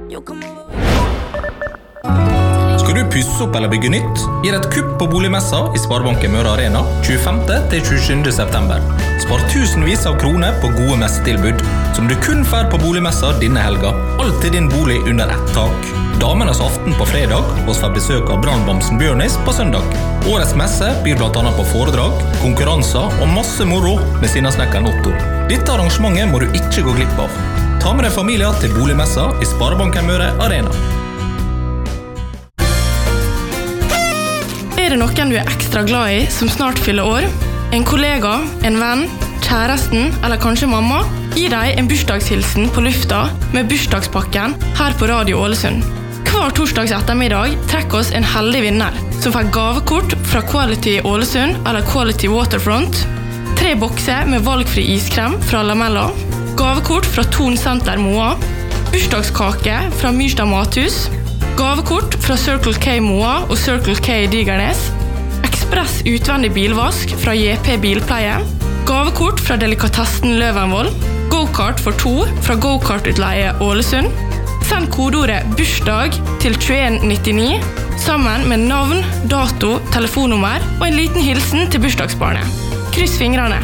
Skal du pusse opp eller bygge nytt? Gi et kupp på boligmessa i Sparebanken Møre Arena 25. til 27. september. Spar tusenvis av kroner på gode messetilbud, som du kun får på boligmessa denne helga. Alt til din bolig under ett tak. Damenes aften på fredag, og får besøk av brannbamsen Bjørnis på søndag. Årets messe byr blant annet på foredrag, konkurranser og masse moro med sinnasnekkeren Otto. Dette arrangementet må du ikke gå glipp av. Ta med deg familier til boligmessa i Sparebanken Møre Arena. Er det noen du er ekstra glad i som snart fyller år? En kollega, en venn, kjæresten eller kanskje mamma? Gi deg en bursdagshilsen på lufta med bursdagspakken her på Radio Ålesund. Hver torsdags ettermiddag trekker oss en heldig vinner som får gavekort fra Quality Ålesund eller Quality Waterfront, 3 bokser med valgfri iskrem fra Lamella, gavekort fra Ton Center Moa, bursdagskake fra Myrstad Mathus, gavekort fra Circle K Moa og Circle K Digernes, ekspress utvendig bilvask fra JP Bilpleie, gavekort fra Delikatessen Løvenvoll, go-kart for 2 fra Go-kart-utleie Ålesund. Send kodeordet bursdag til 2199 sammen med navn, dato, telefonnummer og en liten hilsen til bursdagsbarnet. Kryss fingrene!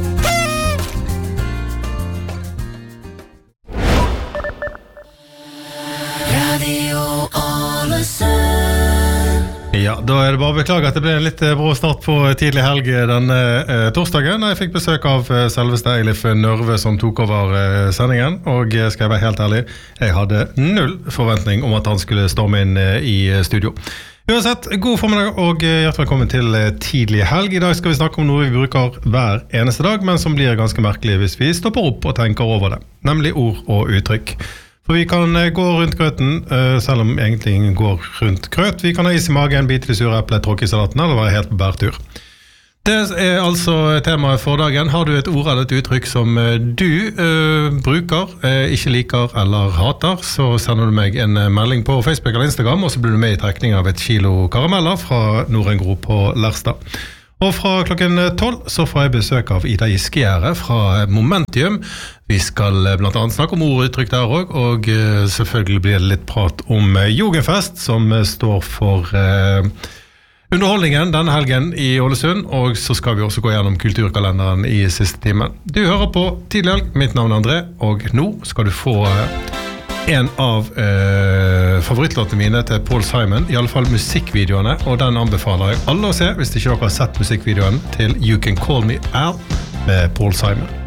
Ja, da det bare å beklage at det ble en litt brå start på tidlig helg denne torsdagen. Jeg fikk besøk av selveste Eilif Nørve som tok over sendingen, og skal jeg være helt ærlig, jeg hadde null forventning om at han skulle storme inn i studio. Uansett, god formiddag og hjertelig velkommen til tidlig helg. I dag skal vi snakke om noe vi bruker hver eneste dag, men som blir ganske merkelig hvis vi stopper opp og tenker over det, nemlig ord og uttrykk. For vi kan gå rundt grøten, selv om egentlig ingen går rundt grøt. Vi kan ha is i magen, bite i sure eple, tråkke i salaten, eller være helt på bærtur. Det er altså temaet for dagen. Har du et ord eller et uttrykk som du bruker, ikke liker eller hater, så sender du meg en melding på Facebook eller Instagram, og så blir du med i trekningen av 1 kilo karameller fra Norengro på Lerstad. Og fra klokken 12 så får jeg besøk av Ida Giskejære fra Momentium. Vi skal blant annet snakke om ord og uttrykk der også, og selvfølgelig blir det litt prat om Jugendfest, som står for underholdningen denne helgen i Ålesund, og så skal vi også gå gjennom kulturkalenderen i siste timen. Du hører på Tidlig helg, mitt navn er André, og nå skal du få en av favorittlåtene mine til Paul Simon, i alle fall musikkvideoene, og den anbefaler jeg alle å se, hvis ikke dere har sett musikkvideoen til You Can Call Me Al med Paul Simon.